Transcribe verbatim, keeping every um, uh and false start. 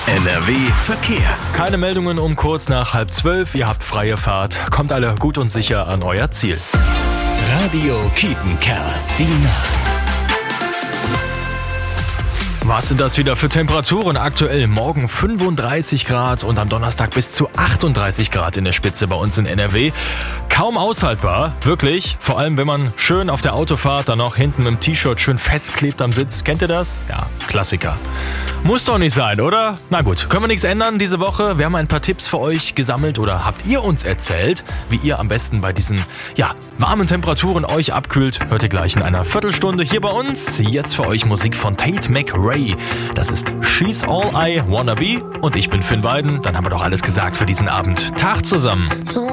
N R W Verkehr. Keine Meldungen um kurz nach halb zwölf. Ihr habt freie Fahrt. Kommt alle gut und sicher an euer Ziel. Radio Kiepenkerl, die Nacht. Was sind das wieder für Temperaturen? Aktuell morgen fünfunddreißig Grad und am Donnerstag bis zu achtunddreißig Grad in der Spitze bei uns in N R W. Kaum aushaltbar, wirklich. Vor allem, wenn man schön auf der Autofahrt dann noch hinten im T-Shirt schön festklebt am Sitz. Kennt ihr das? Ja, Klassiker. Muss doch nicht sein, oder? Na gut, können wir nichts ändern diese Woche. Wir haben ein paar Tipps für euch gesammelt oder habt ihr uns erzählt, wie ihr am besten bei diesen, ja, warmen Temperaturen euch abkühlt. Hört ihr gleich in einer Viertelstunde hier bei uns. Jetzt für euch Musik von Tate McRae. Das ist She's All I Wanna Be und ich bin Finn Weiden. Dann haben wir doch alles gesagt für diesen Abend. Tag zusammen.